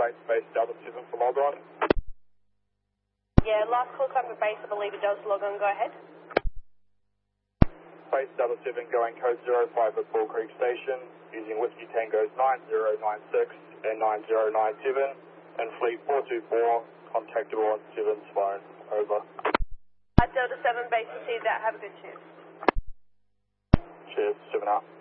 White Space Delta 7 for log on. Yeah, last call time for base, I believe it does log on. Go ahead. Space Delta 7 going code 05 at Bull Creek Station using Whiskey Tango's 9096 and 9097 and Fleet 424 contactable on 7's phone. Over. Delta 7 base, receive that. Have a good shift. Cheers, 7 out.